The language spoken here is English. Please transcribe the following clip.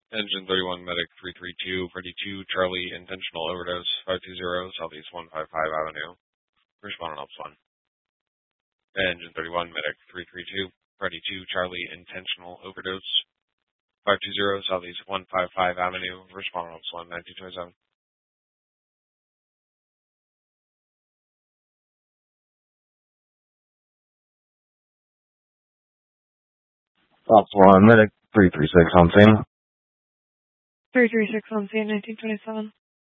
Engine 31, Medic 332, Freddy 2, Charlie, intentional overdose, 520, Southeast 155 Avenue. Respond on Ops 1. Engine 31, Medic 332, Freddy 2, Charlie, intentional overdose, 520, Southeast 155 Avenue. Respond on Ops 1, 1927. Ops 1, Medic 336 on scene. 336 on scene, 1927.